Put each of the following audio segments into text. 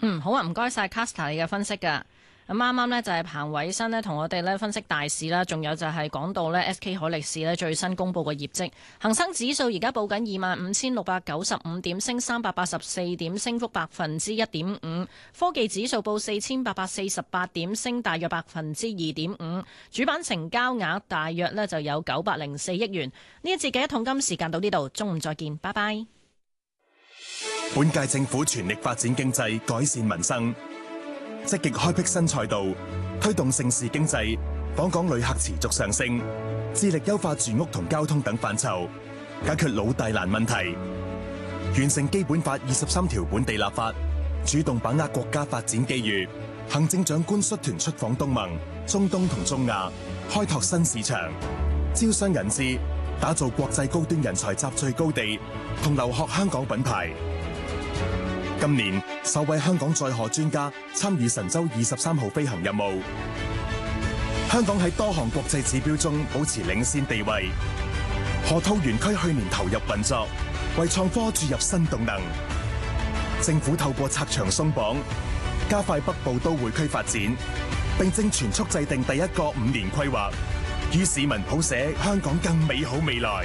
好啊，唔該晒 Caster 你嘅分析㗎。咁啱啱呢就係彭偉新呢同我哋呢分析大市啦，仲有就係講到呢 SK 海力士呢最新公布嘅業績，恒生指數而家報緊25,695點，升384點，升幅1.5%。科技指數報4,848點，升大約2.5%。主板成交額大約呢就有904億元。呢一節嘅一桶金時間到呢度，中午再見，拜拜。 本屆政府全力發展經濟，改善民生，積極開闢新賽道，推動盛事經濟，訪港旅客持續上升，致力優化住屋同交通等範疇，解決老大難問題，完成基本法23條本地立法，主動把握國家發展機遇。行政長官率團出訪東盟、中東同中亞，開拓新市場，招商引資，打造國際高端人才集聚高地，同留學香港品牌。今年首位香港載荷專家參與神舟23號飛行任務，香港喺多項國際指標中保持領先地位。河套園區去年投入運作，為創科注入新動能。政府透過拆牆鬆綁，加快北部都會區發展，並正全速制定第一個5年規劃，與市民譜寫香港更美好未來。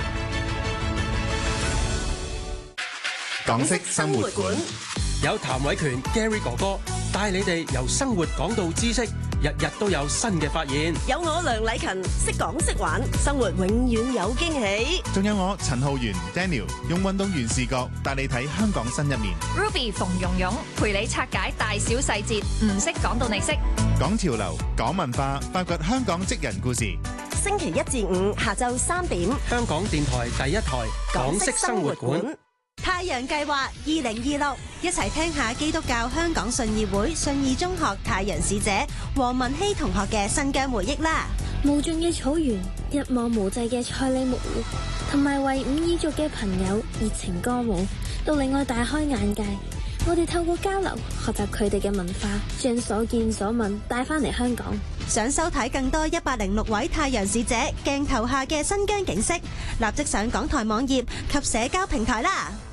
港式生活館有譚偉權 Gary 哥哥帶你哋由生活講到知識，日日都有新嘅發現。 有我梁禮勤識講識玩，生活永遠有驚喜。 仲有我陳浩源 Daniel 用運動員視角帶你睇香港新一面。 Ruby 馮蓉蓉陪你拆解大小細節，唔識講到你識。 講潮流，講文化，發掘香港職人故事。 星期1至5下晝3點， 香港電台第一台港式生活館。 太陽計劃2026，一齊聽下基督教香港信義會信義中學太陽使者黃文希同學嘅新疆回憶啦。 無盡嘅草原，一望無際嘅賽里木湖，同埋維吾爾族嘅朋友熱情歌舞，都令我大開眼界。我哋透過交流，學習佢哋嘅文化，將所見所聞帶翻嚟香港。 想收睇更多106位太陽使者鏡頭下嘅新疆景色，立即上港台網頁及社交平台啦。